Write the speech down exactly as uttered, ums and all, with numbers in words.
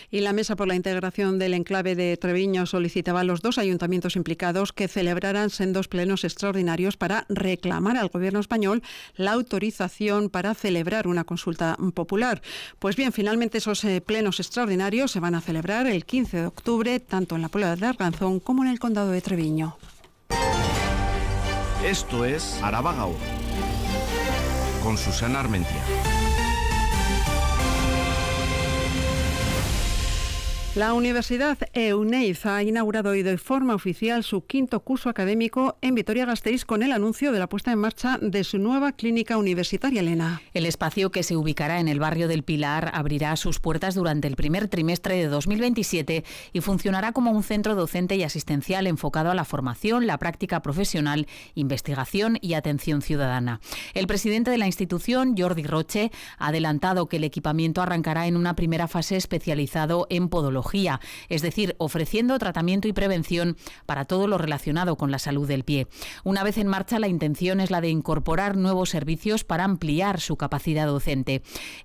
Y la Mesa por la Integración del Enclave de Treviño solicitaba a los dos ayuntamientos implicados que celebraran sendos plenos extraordinarios para reclamar al Gobierno español la autorización para celebrar una consulta popular. Pues bien, finalmente esos eh, plenos extraordinarios se van a celebrar el quince de octubre, tanto en la Puebla de Arganzón como en el Condado de Treviño. Esto es Araba Gaur, con Susana Armentia. La Universidad Euneiz ha inaugurado hoy de forma oficial su quinto curso académico en Vitoria-Gasteiz con el anuncio de la puesta en marcha de su nueva clínica universitaria, Elena. El espacio, que se ubicará en el barrio del Pilar, abrirá sus puertas durante el primer trimestre de dos mil veintisiete y funcionará como un centro docente y asistencial enfocado a la formación, la práctica profesional, investigación y atención ciudadana. El presidente de la institución, Jordi Roche, ha adelantado que el equipamiento arrancará en una primera fase especializado en podología, es decir, ofreciendo tratamiento y prevención para todo lo relacionado con la salud del pie. Una vez en marcha, la intención es la de incorporar nuevos servicios para ampliar su capacidad docente.